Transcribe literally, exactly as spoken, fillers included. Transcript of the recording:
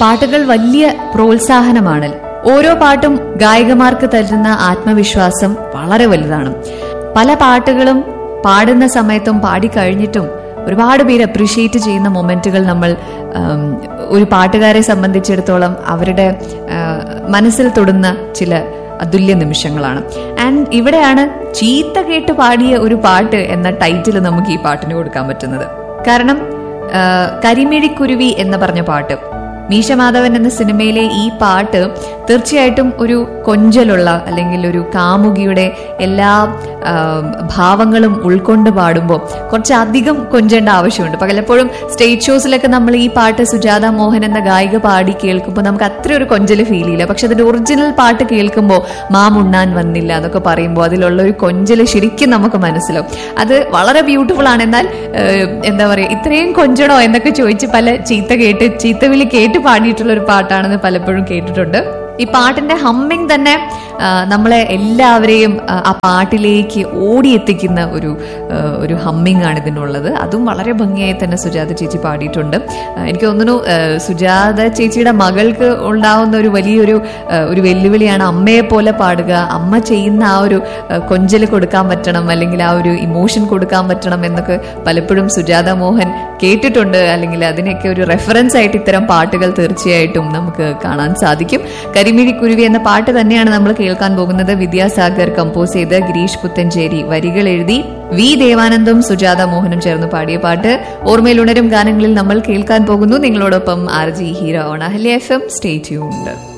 പാട്ടുകൾ വലിയ പ്രോത്സാഹനമാണ്. ഓരോ പാട്ടും ഗായകമാർക്ക് തരുന്ന ആത്മവിശ്വാസം വളരെ വലുതാണ്. പല പാട്ടുകളും പാടുന്ന സമയത്തും പാടിക്കഴിഞ്ഞിട്ടും ഒരുപാട് പേര് അപ്രീഷിയേറ്റ് ചെയ്യുന്ന മൊമെന്റുകൾ നമ്മൾ ഒരു പാട്ടുകാരെ സംബന്ധിച്ചിടത്തോളം അവരുടെ മനസ്സിൽ തൊടുന്ന ചില അതുല്യ നിമിഷങ്ങളാണ്. ആൻഡ് ഇവിടെയാണ് ചീത്ത കേട്ട് പാടിയ ഒരു പാട്ട് എന്ന ടൈറ്റിൽ നമുക്ക് ഈ പാട്ടിന് കൊടുക്കാൻ പറ്റുന്നത്. കാരണം കരിമിഴിക്കുരുവി എന്ന് പറഞ്ഞ പാട്ട്, മീശമാധവൻ എന്ന സിനിമയിലെ ഈ പാട്ട് തീർച്ചയായിട്ടും ഒരു കൊഞ്ചലുള്ള അല്ലെങ്കിൽ ഒരു കാമുകിയുടെ എല്ലാ ഭാവങ്ങളും ഉൾക്കൊണ്ട് പാടുമ്പോൾ കുറച്ചധികം കൊഞ്ചേണ്ട ആവശ്യമുണ്ട്. പലപ്പോഴും സ്റ്റേജ് ഷോസിലൊക്കെ നമ്മൾ ഈ പാട്ട് സുജാത മോഹൻ എന്ന ഗായിക പാടി കേൾക്കുമ്പോൾ നമുക്ക് അത്ര ഒരു കൊഞ്ചല് ഫീൽ ചെയ്യില്ല. പക്ഷെ അതിന്റെ ഒറിജിനൽ പാട്ട് കേൾക്കുമ്പോൾ മാം ഉണ്ണാൻ വന്നില്ല എന്നൊക്കെ പറയുമ്പോൾ അതിലുള്ള ഒരു കൊഞ്ചല് ശരിക്കും നമുക്ക് മനസ്സിലാവും. അത് വളരെ ബ്യൂട്ടിഫുൾ ആണ്. എന്നാൽ എന്താ പറയുക, ഇത്രയും കൊഞ്ചണോ എന്നൊക്കെ ചോദിച്ച് പല ചീത്ത കേട്ട് ചീത്തവിളി കേട്ട് പാടിയിട്ടുള്ള ഒരു പാട്ടാണെന്ന് പലപ്പോഴും കേട്ടിട്ടുണ്ട്. ഈ പാട്ടിന്റെ ഹമ്മിങ് തന്നെ നമ്മളെ എല്ലാവരെയും ആ പാട്ടിലേക്ക് ഓടിയെത്തിക്കുന്ന ഒരു ഒരു ഹമ്മിങ് ആണ് ഇതിനുള്ളത്. അതും വളരെ ഭംഗിയായി തന്നെ സുജാത ചേച്ചി പാടിയിട്ടുണ്ട്. എനിക്ക് തോന്നുന്നു സുജാത ചേച്ചിയുടെ മകൾക്ക് ഉണ്ടാവുന്ന ഒരു വലിയൊരു ഒരു വെല്ലുവിളിയാണ് അമ്മയെ പോലെ പാടുക. അമ്മ ചെയ്യുന്ന ആ ഒരു കൊഞ്ചല് കൊടുക്കാൻ പറ്റണം, അല്ലെങ്കിൽ ആ ഒരു ഇമോഷൻ കൊടുക്കാൻ പറ്റണം എന്നൊക്കെ പലപ്പോഴും സുജാത മോഹൻ കേട്ടിട്ടുണ്ട്. അല്ലെങ്കിൽ അതിനൊക്കെ ഒരു റെഫറൻസ് ആയിട്ട് ഇത്തരം പാട്ടുകൾ തീർച്ചയായിട്ടും നമുക്ക് കാണാൻ സാധിക്കും. കരിമിഴിക്കുരുവി എന്ന പാട്ട് തന്നെയാണ് നമ്മൾ കേൾക്കാൻ പോകുന്നത്. വിദ്യാസാഗർ കമ്പോസ് ചെയ്ത് ഗിരീഷ് പുത്തഞ്ചേരി വരികൾ എഴുതി വി ദേവാനന്ദും സുജാത മോഹനും ചേർന്ന് പാടിയ പാട്ട് ഓർമ്മയിൽ ഉണരും ഗാനങ്ങളിൽ നമ്മൾ കേൾക്കാൻ പോകുന്നു. നിങ്ങളോടൊപ്പം R G hero on Ahalya F M. Stay tuned.